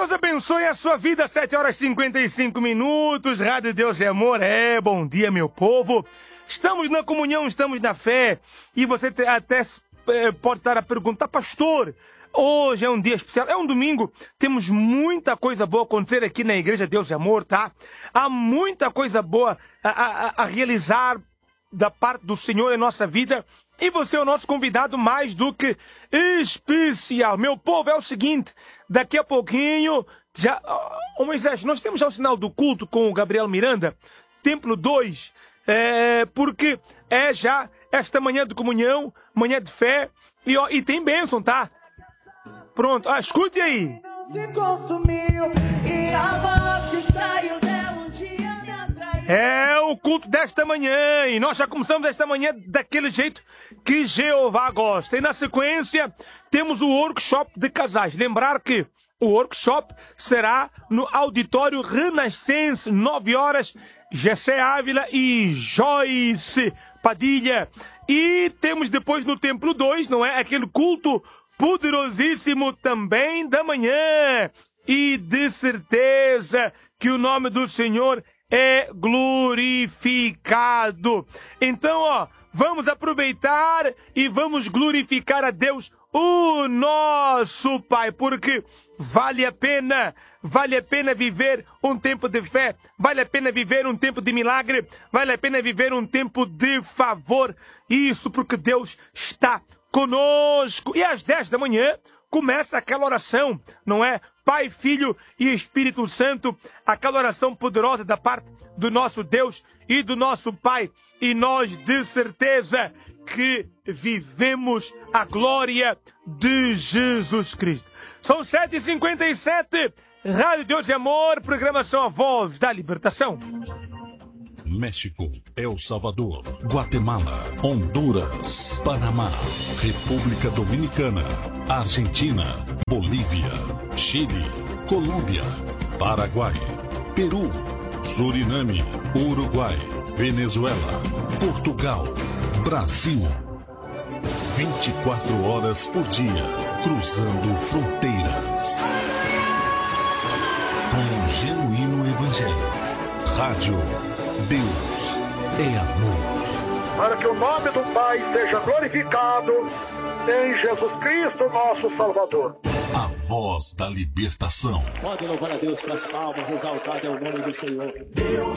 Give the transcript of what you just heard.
Deus abençoe a sua vida, 7h55, Rádio Deus é Amor, bom dia meu povo, estamos na comunhão, estamos na fé, e você até pode estar a perguntar, pastor, hoje é um dia especial, é um domingo, temos muita coisa boa a acontecer aqui na Igreja Deus é Amor, tá? Há muita coisa boa a realizar da parte do Senhor em nossa vida, e você é o nosso convidado mais do que especial. Meu povo, é o seguinte, daqui a pouquinho, já... Moisés, nós temos já o sinal do culto com o Gabriel Miranda, Templo 2, porque é já esta manhã de comunhão, manhã de fé, e tem bênção, tá? Pronto, escute aí. Se consumiu, e a voz que saiu dela um dia me atraiu. É o culto desta manhã, e nós já começamos esta manhã daquele jeito que Jeová gosta. E na sequência, temos o workshop de casais. Lembrar que o workshop será no Auditório Renascense, 9 horas, Gessé Ávila e Joyce Padilha. E temos depois no Templo 2, não é? Aquele culto poderosíssimo também da manhã. E de certeza que o nome do Senhor é glorificado. Então, vamos aproveitar e vamos glorificar a Deus, o nosso Pai, porque vale a pena viver um tempo de fé, vale a pena viver um tempo de milagre, vale a pena viver um tempo de favor. Isso porque Deus está conosco. E às 10 da manhã começa aquela oração, não é? Pai, Filho e Espírito Santo, aquela oração poderosa da parte do nosso Deus e do nosso Pai. E nós de certeza que vivemos a glória de Jesus Cristo. São 7h57, Rádio Deus é Amor, programação A Voz da Libertação. México, El Salvador, Guatemala, Honduras, Panamá, República Dominicana, Argentina, Bolívia, Chile, Colômbia, Paraguai, Peru, Suriname, Uruguai, Venezuela, Portugal, Brasil. 24 horas por dia, cruzando fronteiras. Com um genuíno evangelho. Rádio Deus é Amor. Para que o nome do Pai seja glorificado em Jesus Cristo, nosso Salvador. A voz da libertação. Pode louvar a Deus com as palmas, exaltado é o nome do Senhor. Deus